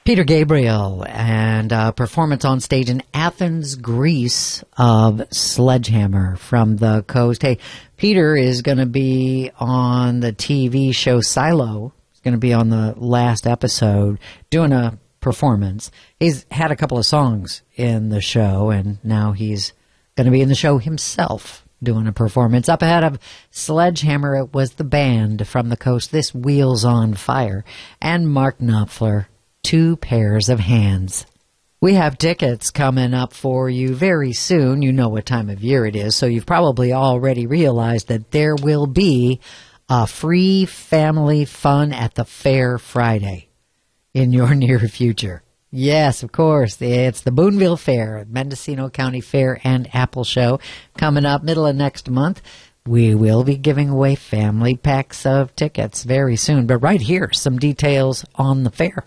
Peter Gabriel and a performance on stage in Athens, Greece of Sledgehammer from the Coast. Hey, Peter is going to be on the TV show Silo. He's going to be on the last episode doing a performance. He's had a couple of songs in the show, and now he's going to be in the show himself doing a performance. Up ahead of Sledgehammer, it was the band from the Coast, This Wheels on Fire, and Mark Knopfler, Two Pairs of Hands. We have tickets coming up for you very soon. You know what time of year it is, so you've probably already realized that there will be a free family fun at the fair Friday in your near future. Yes, of course. It's the Boonville Fair, Mendocino County Fair and Apple Show coming up middle of next month. We will be giving away family packs of tickets very soon. But right here, some details on the fair.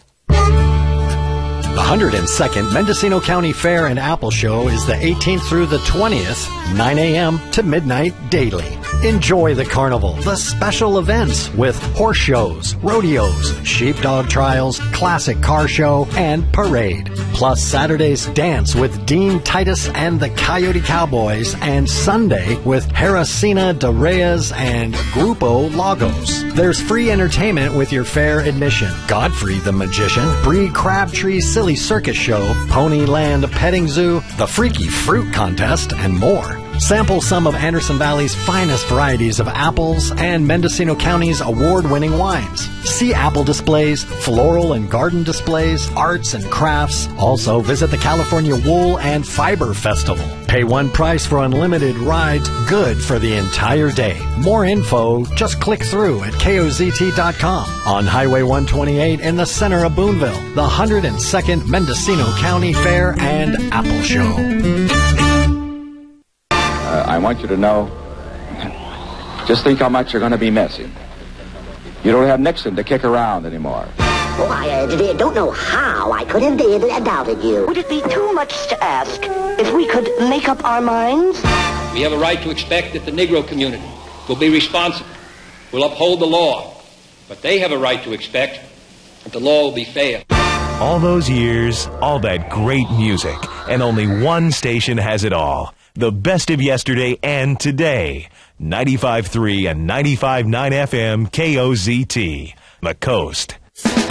The 102nd Mendocino County Fair and Apple Show is the 18th through the 20th, 9 a.m. to midnight daily. Enjoy the carnival, the special events with horse shows, rodeos, sheepdog trials, classic car show, and parade. Plus Saturday's dance with Dean Titus and the Coyote Cowboys, and Sunday with Harricina de Reyes and Grupo Lagos. There's free entertainment with your fair admission. Godfrey the Magician, Bree Crabtree Silly Circus Show, Ponyland Petting Zoo, the Freaky Fruit Contest, and more. Sample some of Anderson Valley's finest varieties of apples and Mendocino County's award-winning wines. See apple displays, floral and garden displays, arts and crafts. Also visit the California Wool and Fiber Festival. Pay one price for unlimited rides, good for the entire day. More info, just click through at KOZT.com. On Highway 128 in the center of Boonville, the 102nd Mendocino County Fair and Apple Show. I want you to know, just think how much you're going to be missing. You don't have Nixon to kick around anymore. Oh, I don't know how I could have doubted you. Would it be too much to ask if we could make up our minds? We have a right to expect that the Negro community will be responsible, will uphold the law. But they have a right to expect that the law will be fair. All those years, all that great music, and only one station has it all. The best of yesterday and today. 95.3 and 95.9 FM KOZT. The Coast.